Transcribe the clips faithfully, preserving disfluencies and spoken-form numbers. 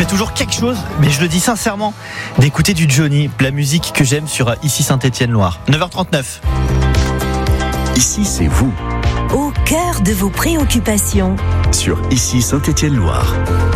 fait toujours quelque chose, mais je le dis sincèrement, d'écouter du Johnny, la musique que j'aime sur Ici Saint-Étienne-Loire. neuf heures trente-neuf. Ici, c'est vous. Au cœur de vos préoccupations. Sur Ici Saint-Étienne-Loire.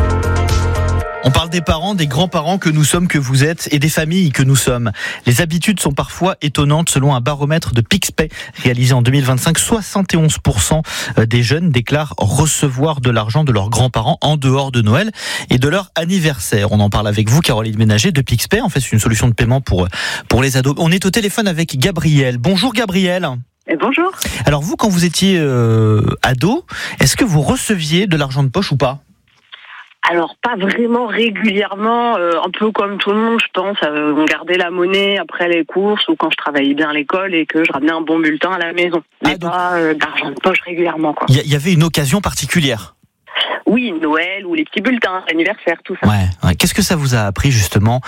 On parle des parents, des grands-parents que nous sommes, que vous êtes, et des familles que nous sommes. Les habitudes sont parfois étonnantes. Selon un baromètre de Pixpay réalisé en deux mille vingt-cinq, soixante et onze pour cent des jeunes déclarent recevoir de l'argent de leurs grands-parents en dehors de Noël et de leur anniversaire. On en parle avec vous, Caroline Ménager de Pixpay. En fait, c'est une solution de paiement pour, pour les ados. On est au téléphone avec Gabriel. Bonjour Gabriel. Et bonjour. Alors vous, quand vous étiez euh, ado, est-ce que vous receviez de l'argent de poche ou pas ? Alors pas vraiment régulièrement, euh, un peu comme tout le monde, je pense. Euh, on gardait la monnaie après les courses ou quand je travaillais bien à l'école et que je ramenais un bon bulletin à la maison. Mais ah, donc... pas euh, d'argent de poche régulièrement, quoi. Il y, y avait une occasion particulière ? Oui, Noël ou les petits bulletins, anniversaire, tout ça. Ouais, ouais. Qu'est-ce que ça vous a appris justement,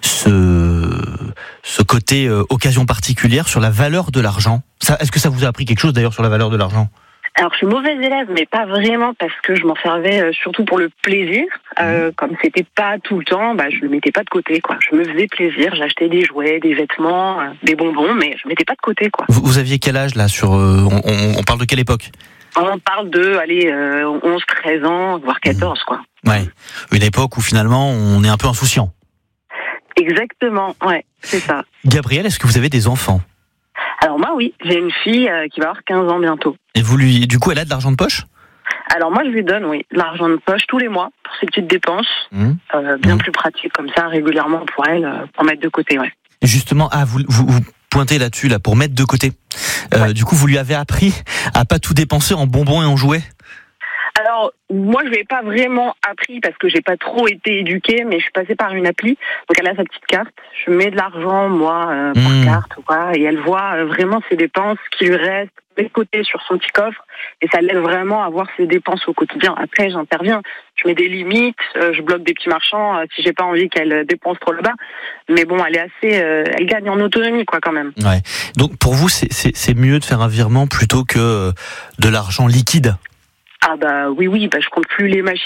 ce, ce côté euh, occasion particulière sur la valeur de l'argent ? Ça, est-ce que ça vous a appris quelque chose d'ailleurs sur la valeur de l'argent ? Alors je suis mauvaise élève, mais pas vraiment parce que je m'en servais euh, surtout pour le plaisir. Euh, comme c'était pas tout le temps, bah je le mettais pas de côté, quoi. Je me faisais plaisir, j'achetais des jouets, des vêtements, euh, des bonbons, mais je mettais pas de côté, quoi. Vous, vous aviez quel âge là sur euh, on, on, on parle de quelle époque ? On parle de, allez, euh, onze, treize ans, voire quatorze, quoi. Ouais, une époque où finalement on est un peu insouciant. Exactement, ouais, c'est ça. Gabriel, est-ce que vous avez des enfants ? Alors moi, oui, j'ai une fille euh, qui va avoir quinze ans bientôt. Et vous lui, du coup, elle a de l'argent de poche ? Alors moi, je lui donne, oui, de l'argent de poche tous les mois pour ses petites dépenses, mmh. euh, bien mmh. plus pratique comme ça, régulièrement pour elle, euh, pour mettre de côté, ouais. Justement, ah, vous, vous, vous pointez là-dessus, là, pour mettre de côté. Euh, ouais. Du coup, vous lui avez appris à pas tout dépenser en bonbons et en jouets ? Alors, moi, je ne l'ai pas vraiment appris parce que j'ai pas trop été éduquée, mais je suis passée par une appli. Donc, elle a sa petite carte. Je mets de l'argent, moi, euh, par mmh. carte, quoi, et elle voit euh, vraiment ses dépenses qui lui restent de côté sur son petit coffre, et ça l'aide vraiment à voir ses dépenses au quotidien. Après, j'interviens. Je mets des limites, euh, je bloque des petits marchands euh, si j'ai pas envie qu'elle dépense trop là-bas. Mais bon, elle est assez, euh, elle gagne en autonomie, quoi, quand même. Ouais. Donc, pour vous, c'est, c'est, c'est mieux de faire un virement plutôt que de l'argent liquide ? Ah bah oui, oui, bah je compte plus les machines